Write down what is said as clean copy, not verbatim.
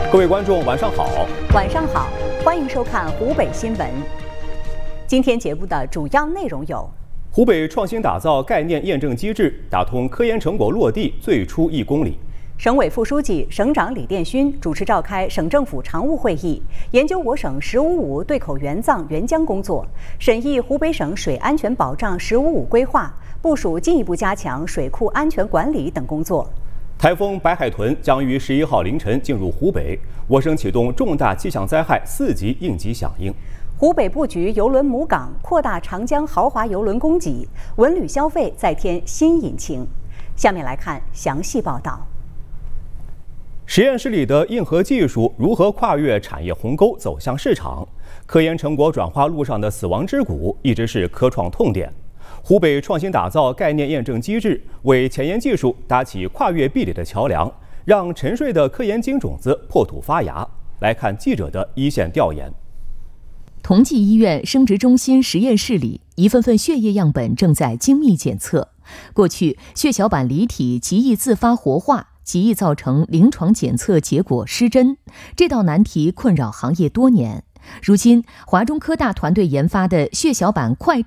各位观众，晚上好。 晚上好，欢迎收看湖北新闻。今天节目的主要内容有： 湖北创新打造概念验证机制，打通科研成果落地最初1公里。 省委副书记、省长李殿勋主持召开省政府常务会议，研究我省“十五五”对口援藏援疆工作，审议湖北省水安全保障“十五五”规划，部署进一步加强水库安全管理等工作。 台风白海豚将于11号凌晨进入湖北，我省启动重大气象灾害4级应急响应。 湖北布局邮轮母港，扩大长江豪华邮轮供给，文旅消费再添新引擎。下面来看详细报道。 实验室里的硬核技术如何跨越产业鸿沟走向市场？科研成果转化路上的死亡之谷一直是科创痛点。湖北创新打造概念验证机制，为前沿技术搭起跨越壁垒的桥梁，让沉睡的科研金种子破土发芽。来看记者的一线调研。 同济医院生殖中心实验室里，一份份血液样本正在精密检测。过去，血小板离体极易自发活化，极易造成临床检测结果失真，这道难题困扰行业多年。如今，华中科大团队研发的血小板快